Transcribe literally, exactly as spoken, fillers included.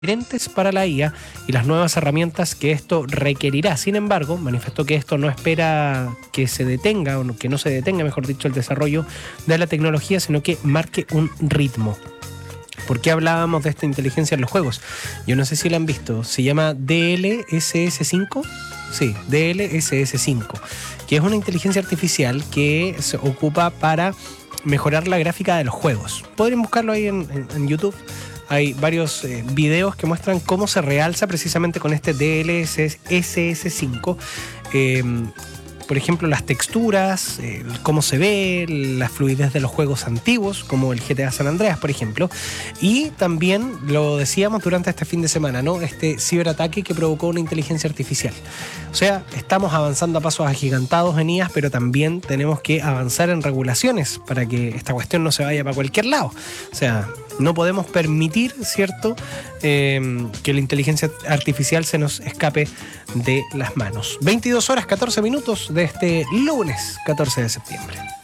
diferentes para la I A y las nuevas herramientas que esto requerirá. Sin embargo, manifestó que esto no espera que se detenga, o que no se detenga, mejor dicho, el desarrollo de la tecnología, sino que marque un ritmo. ¿Por qué hablábamos de esta inteligencia en los juegos? Yo no sé si la han visto. Se llama D L S S cinco. Sí, D L S S cinco, que es una inteligencia artificial que se ocupa para mejorar la gráfica de los juegos. Podrían buscarlo ahí en, en, en YouTube. Hay varios eh, videos que muestran cómo se realza precisamente con este D L S S cinco. Eh, por ejemplo, las texturas, eh, cómo se ve, la fluidez de los juegos antiguos, como el G T A San Andreas, por ejemplo. Y también, lo decíamos durante este fin de semana, ¿no? Este ciberataque que provocó una inteligencia artificial. O sea, estamos avanzando a pasos agigantados en I A, pero también tenemos que avanzar en regulaciones para que esta cuestión no se vaya para cualquier lado. O sea, no podemos permitir, ¿cierto?, eh, que la inteligencia artificial se nos escape de las manos. veintidós horas, catorce minutos de este lunes catorce de septiembre.